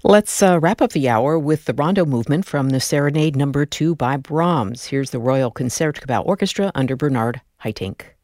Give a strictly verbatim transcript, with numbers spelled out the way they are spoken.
Let's uh, wrap up the hour with the Rondo movement from the Serenade Number Two by Brahms. Here's the Royal Concertgebouw Orchestra under Bernard Haitink.